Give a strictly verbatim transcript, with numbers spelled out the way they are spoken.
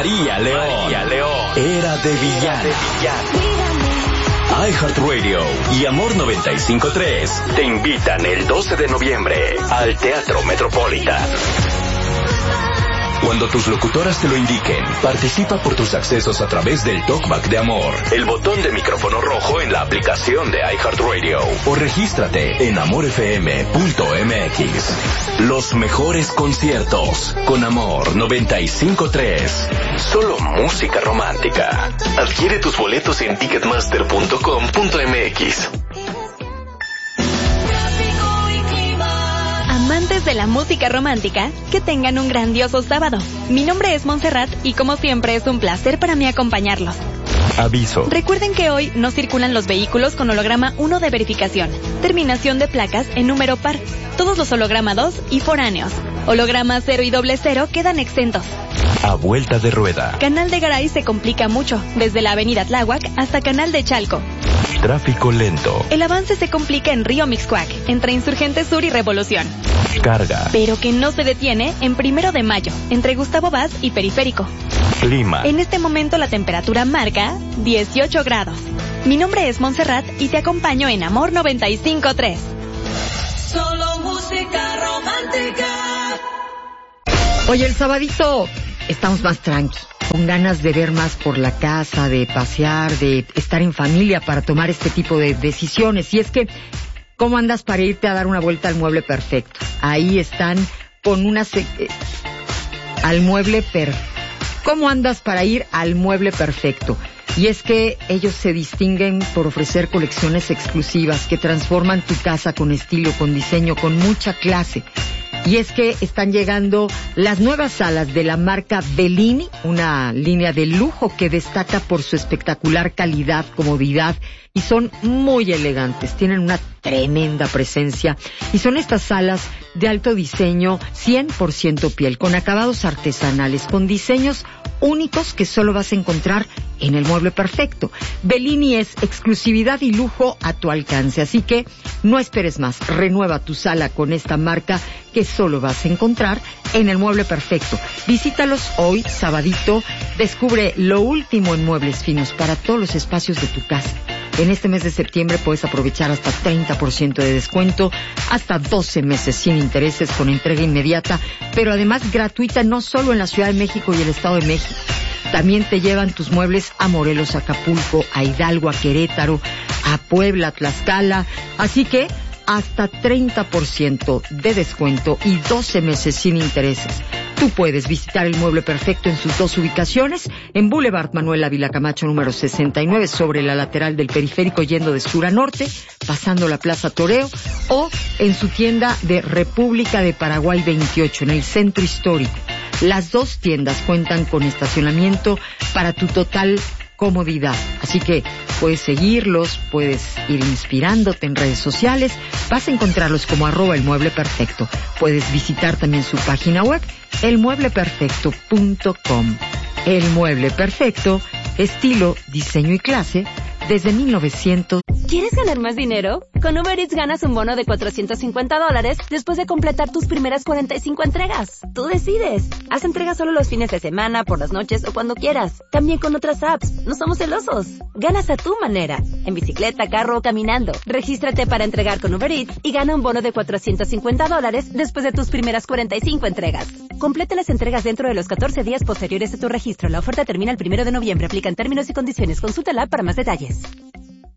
María León. María León. Era de villana. iHeartRadio y Amor noventa y cinco punto tres te invitan el doce de noviembre al Teatro Metropolitan. Cuando tus locutoras te lo indiquen, participa por tus accesos a través del Talkback de Amor, el botón de micrófono rojo en la aplicación de iHeartRadio, o regístrate en amor f m punto m x. Los mejores conciertos con Amor noventa y cinco punto tres. Solo música romántica. Adquiere tus boletos en ticketmaster punto com punto m x. Amantes de la música romántica, que tengan un grandioso sábado. Mi nombre es Montserrat y como siempre es un placer para mí acompañarlos. Aviso. Recuerden que hoy no circulan los vehículos con holograma uno de verificación. Terminación de placas en número par. Todos los holograma dos y foráneos. Holograma cero y doble cero quedan exentos. A vuelta de rueda. Canal de Garay se complica mucho, desde la avenida Tláhuac hasta Canal de Chalco. Tráfico lento. El avance se complica en Río Mixcoac, entre Insurgente Sur y Revolución. Carga. Pero que no se detiene en Primero de Mayo, entre Gustavo Vaz y Periférico. Clima. En este momento la temperatura marca dieciocho grados. Mi nombre es Montserrat y te acompaño en Amor noventa y cinco punto tres. Solo música romántica. Oye, el sabadito estamos más tranqui, con ganas de ver más por la casa, de pasear, de estar en familia para tomar este tipo de decisiones. Y es que, ¿cómo andas para irte a dar una vuelta al Mueble Perfecto? Ahí están con una... Se- eh, al Mueble Perfecto. ¿Cómo andas para ir al Mueble Perfecto? Y es que ellos se distinguen por ofrecer colecciones exclusivas que transforman tu casa con estilo, con diseño, con mucha clase. Y es que están llegando las nuevas salas de la marca Bellini, una línea de lujo que destaca por su espectacular calidad, comodidad, y son muy elegantes, tienen una tremenda presencia, y son estas salas de alto diseño, cien por ciento piel, con acabados artesanales, con diseños únicos que solo vas a encontrar en el Mueble Perfecto. Bellini es exclusividad y lujo a tu alcance, así que no esperes más, renueva tu sala con esta marca que solo vas a encontrar en el Mueble Perfecto. Visítalos hoy, sabadito, descubre lo último en muebles finos para todos los espacios de tu casa. En este mes de septiembre puedes aprovechar hasta treinta por ciento de descuento, hasta doce meses sin intereses con entrega inmediata, pero además gratuita no solo en la Ciudad de México y el Estado de México. También te llevan tus muebles a Morelos, a Acapulco, a Hidalgo, a Querétaro, a Puebla, a Tlaxcala. Así que hasta treinta por ciento de descuento y doce meses sin intereses. Tú puedes visitar el Mueble Perfecto en sus dos ubicaciones, en Boulevard Manuel Ávila Camacho número sesenta y nueve, sobre la lateral del Periférico yendo de sur a norte, pasando la Plaza Toreo, o en su tienda de República de Paraguay veintiocho, en el Centro Histórico. Las dos tiendas cuentan con estacionamiento para tu total comodidad. Así que puedes seguirlos, puedes ir inspirándote en redes sociales, vas a encontrarlos como arroba el Mueble Perfecto. Puedes visitar también su página web, el mueble perfecto punto com. El Mueble Perfecto, estilo, diseño y clase, desde mil novecientos. ¿Quieres ganar más dinero? Con Uber Eats ganas un bono de cuatrocientos cincuenta dólares después de completar tus primeras cuarenta y cinco entregas. Tú decides. Haz entregas solo los fines de semana, por las noches o cuando quieras. También con otras apps. No somos celosos. Ganas a tu manera. En bicicleta, carro o caminando. Regístrate para entregar con Uber Eats y gana un bono de cuatrocientos cincuenta dólares después de tus primeras cuarenta y cinco entregas. Completa las entregas dentro de los catorce días posteriores a tu registro. La oferta termina el primero de noviembre. Aplican términos y condiciones. Consúltala para más detalles.